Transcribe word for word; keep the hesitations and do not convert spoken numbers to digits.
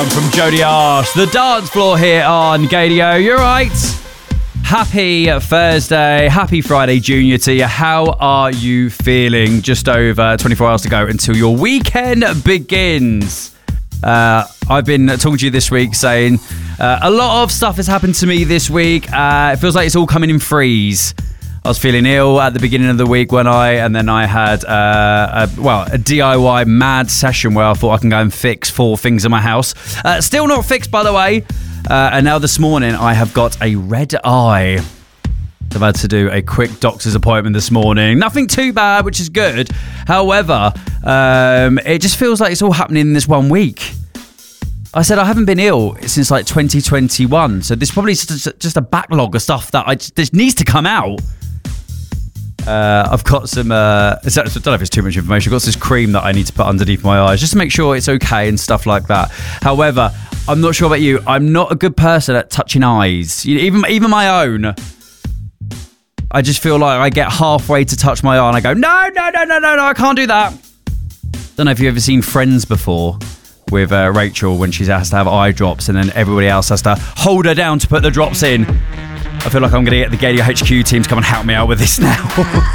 From Jodie Arsh, the dance floor here on Gadio. You're right. Happy Thursday, happy Friday, Junior to you. How are you feeling? Just over twenty-four hours to go until your weekend begins. Uh, I've been talking to you this week saying uh, a lot of stuff has happened to me this week. Uh, it feels like it's all coming in threes. I was feeling ill at the beginning of the week when I, and then I had, uh, a, well, a D I Y mad session where I thought I can go and fix four things in my house. Uh, still not fixed, by the way. Uh, and now this morning I have got a red eye. I've had to do a quick doctor's appointment this morning. Nothing too bad, which is good. However, um, it just feels like it's all happening in this one week. I said I haven't been ill since like twenty twenty-one. So there's probably just, just a backlog of stuff that I just, this needs to come out. Uh, I've got some, uh, I don't know if it's too much information. I've got this cream that I need to put underneath my eyes just to make sure it's okay and stuff like that. However, I'm not sure about you. I'm not a good person at touching eyes. You know, even even my own. I just feel like I get halfway to touch my eye and I go, no, no, no, no, no, no, I can't do that. Don't know if you've ever seen Friends before with uh, Rachel when she has to have eye drops and then everybody else has to hold her down to put the drops in. I feel like I'm going to get the Gadio H Q team to come and help me out with this now.